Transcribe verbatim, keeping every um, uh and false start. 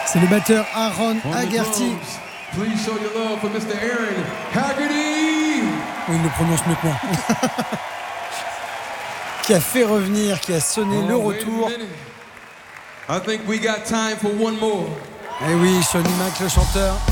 C'est le batteur Aaron Haggerty. Please show your love for mister Aaron Haggerty. Oui, il le prononce mieux que moi. Qui a fait revenir, qui a sonné Oh, le retour. I think we got time for one more. Eh oui, Sonny Mac, le chanteur.